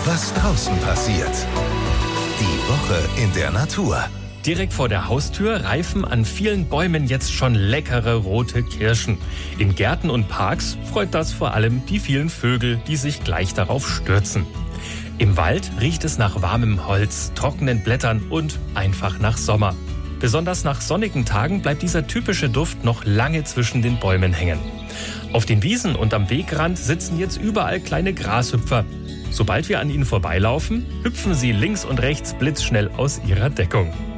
was draußen passiert. Die Woche in der Natur. Direkt vor der Haustür reifen an vielen Bäumen jetzt schon leckere rote Kirschen. In Gärten und Parks freut das vor allem die vielen Vögel, die sich gleich darauf stürzen. Im Wald riecht es nach warmem Holz, trockenen Blättern und einfach nach Sommer. Besonders nach sonnigen Tagen bleibt dieser typische Duft noch lange zwischen den Bäumen hängen. Auf den Wiesen und am Wegrand sitzen jetzt überall kleine Grashüpfer. Sobald wir an ihnen vorbeilaufen, hüpfen sie links und rechts blitzschnell aus ihrer Deckung.